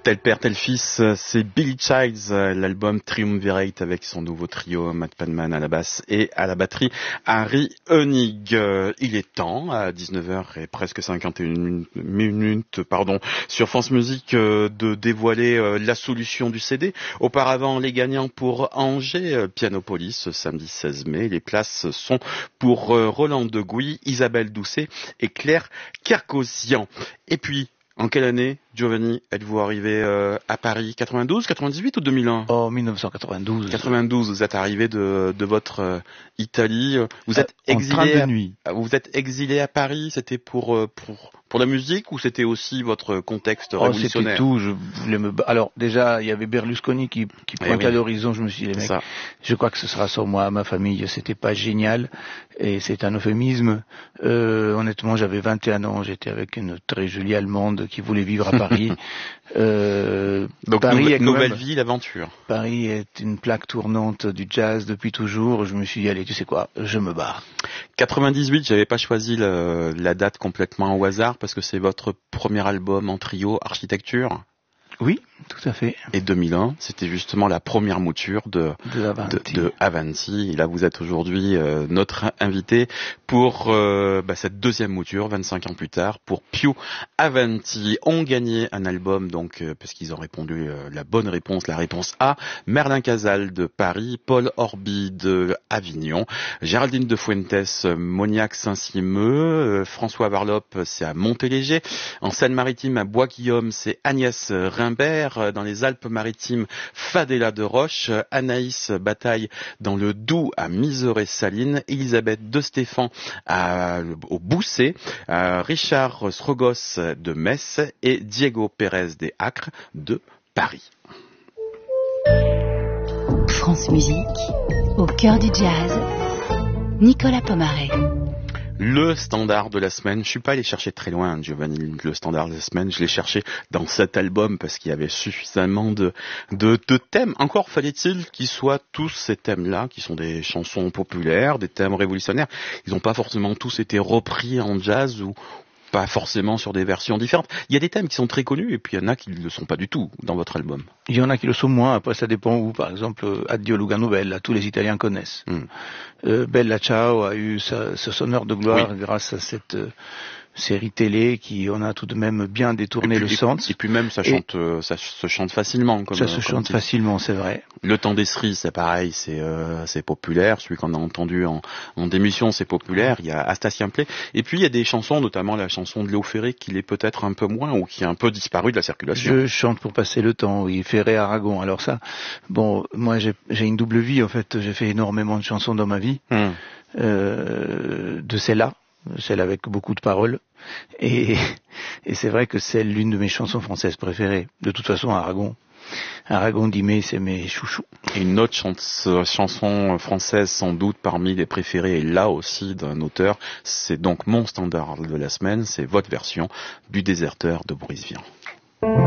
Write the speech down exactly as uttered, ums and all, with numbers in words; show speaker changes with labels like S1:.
S1: Tel père, tel fils, c'est Billy Childs, l'album Triumvirate avec son nouveau trio, Matt Penman à la basse et à la batterie, Harry Hoenig. Il est temps, à dix-neuf heures et presque cinquante et une minutes, pardon, sur France Musique, de dévoiler la solution du C D. Auparavant, les gagnants pour Angers, Pianopolis, ce samedi seize mai. Les places sont pour Roland de Gouy, Isabelle Doucet et Claire Kerkosian. Et puis, en quelle année, Giovanni, êtes-vous arrivé euh, à Paris? quatre-vingt-douze, quatre-vingt-dix-huit ou deux mille un?
S2: Oh, mille neuf cent quatre-vingt-douze.
S1: quatre-vingt-douze, vous êtes arrivé de, de votre euh, Italie. Vous êtes
S2: euh,
S1: exilé.
S2: En train de nuit.
S1: À, vous êtes exilé à Paris. C'était pour euh, pour pour la musique ou c'était aussi votre contexte
S2: oh,
S1: révolutionnaire?
S2: C'était tout. Je voulais me. Alors déjà, il y avait Berlusconi qui qui pointait eh oui. à l'horizon. Je me suis dit, les mecs, ça. Je crois que ce sera sur moi, ma famille. C'était pas génial et c'est un euphémisme. Euh, honnêtement, j'avais vingt et un ans. J'étais avec une très jolie Allemande qui voulait vivre à Paris. euh,
S1: Donc
S2: Paris
S1: nouvelle,
S2: est
S1: nouvelle
S2: même,
S1: vie, l'aventure.
S2: Paris est une plaque tournante du jazz depuis toujours. Je me suis dit, allez, tu sais quoi, je me barre.
S1: quatre-vingt-dix-huit, j'avais pas choisi le, la date complètement au hasard parce que c'est votre premier album en trio, Architecture.
S2: Oui, tout à fait.
S1: Et deux mille un, c'était justement la première mouture de,
S2: de, Avanti.
S1: de, de Avanti. Et là, vous êtes aujourd'hui euh, notre invité pour euh, bah, cette deuxième mouture, vingt-cinq ans plus tard, pour Piu Avanti. Ont gagné un album, donc euh, parce qu'ils ont répondu euh, la bonne réponse, la réponse A. Merlin Casal de Paris, Paul Orbi de Avignon, Géraldine de Fuentes, Moniac Saint-Simeux, euh, François Varlop, c'est à Montéléger. En Seine-Maritime, à Bois-Guillaume, c'est Agnès Rimbaud. Dans les Alpes-Maritimes, Fadela de Roche, Anaïs Bataille dans le Doubs à Miseré-Saline, Elisabeth de Stéphan à, au Bousset, à Richard Srogos de Metz et Diego Pérez des Acres de Paris.
S3: France Musique, au cœur du jazz, Nicolas Pomaret.
S1: Le standard de la semaine, je suis pas allé chercher très loin, Giovanni, le standard de la semaine, je l'ai cherché dans cet album parce qu'il y avait suffisamment de, de, de thèmes. Encore fallait-il qu'ils soient tous ces thèmes-là, qui sont des chansons populaires, des thèmes révolutionnaires. Ils n'ont pas forcément tous été repris en jazz ou pas forcément sur des versions différentes. Il y a des thèmes qui sont très connus et puis il y en a qui ne le sont pas du tout dans votre album.
S2: Il y en a qui le sont moins, après ça dépend où. Par exemple, Addio Lugano Bella, tous les Italiens connaissent. Mm. Euh, Bella Ciao a eu sa, ce sonneur de gloire oui. grâce à cette euh, série télé qui on a tout de même bien détourné
S1: puis,
S2: le sens.
S1: Et puis même ça chante, euh, ça se chante facilement. Comme,
S2: ça se
S1: comme
S2: chante
S1: dit.
S2: facilement, c'est vrai.
S1: Le temps des cerises, c'est pareil, c'est euh, c'est populaire. Celui qu'on a entendu en, en démission, c'est populaire. Il y a Astacien Play. Et puis il y a des chansons, notamment la chanson de Léo Ferré, qui l'est peut-être un peu moins ou qui a un peu disparu de la circulation.
S2: Je chante pour passer le temps. Oui, Ferré Aragon. Alors ça, bon, moi j'ai, j'ai une double vie en fait. J'ai fait énormément de chansons dans ma vie, hum. euh, de celle-là. Celle avec beaucoup de paroles, et, et c'est vrai que c'est l'une de mes chansons françaises préférées. De toute façon, Aragon, Aragon d'Imé, c'est mes chouchous.
S1: Et une autre chans- chanson française, sans doute parmi les préférées, et là aussi d'un auteur, c'est donc mon standard de la semaine, c'est votre version du Déserteur de Boris Vian.